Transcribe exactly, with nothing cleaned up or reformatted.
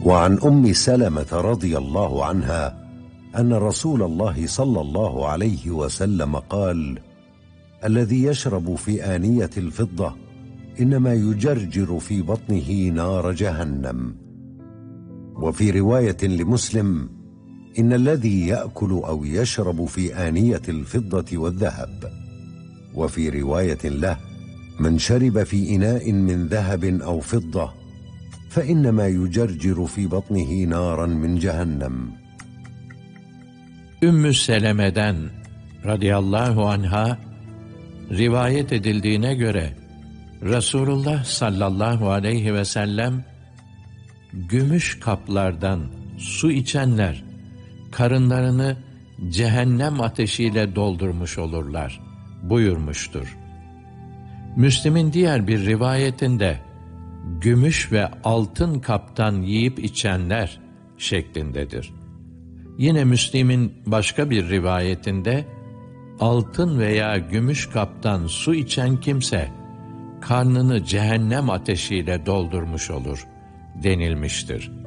وعن أم سلمة رضي الله عنها أن رسول الله صلى الله عليه وسلم قال: الذي يشرب في آنية الفضة إنما يجرجر في بطنه نار جهنم. وفي رواية لمسلم: إن الذي يأكل أو يشرب في آنية الفضة والذهب. وفي رواية له: من شرب في إناء من ذهب أو فضة فإنما يجرجر في بطنه نارا من جهنم. Ümmü Seleme'den radıyallahu anha rivayet edildiğine göre Resulullah sallallahu aleyhi ve sellem, gümüş kaplardan su içenler karınlarını cehennem ateşiyle doldurmuş olurlar buyurmuştur. Müslim'in diğer bir rivayetinde gümüş ve altın kaptan yiyip içenler şeklindedir. Yine Müslim'in başka bir rivayetinde altın veya gümüş kaptan su içen kimse karnını cehennem ateşiyle doldurmuş olur denilmiştir.